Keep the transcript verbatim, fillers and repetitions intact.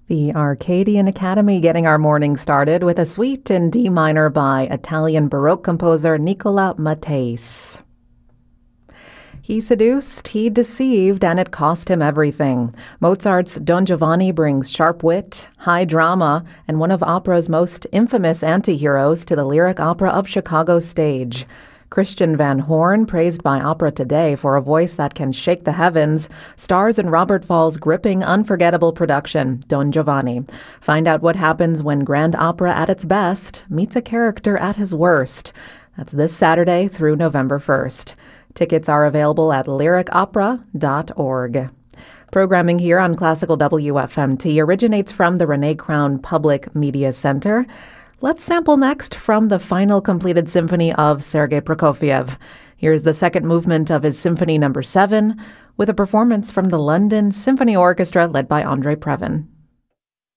The Arcadian Academy getting our morning started with a suite in D minor by Italian Baroque composer Nicola Matese. He seduced, he deceived, and it cost him everything. Mozart's Don Giovanni brings sharp wit, high drama, and one of opera's most infamous anti-heroes to the Lyric Opera of Chicago stage. Christian Van Horn, praised by Opera Today for a voice that can shake the heavens, stars in Robert Fall's gripping, unforgettable production, Don Giovanni. Find out what happens when grand opera at its best meets a character at his worst. That's this Saturday through November first. Tickets are available at lyric opera dot org. Programming here on Classical W F M T originates from the Renee Crown Public Media Center. Let's sample next from the final completed symphony of Sergei Prokofiev. Here's the second movement of his Symphony Number seven, with a performance from the London Symphony Orchestra led by Andre Previn.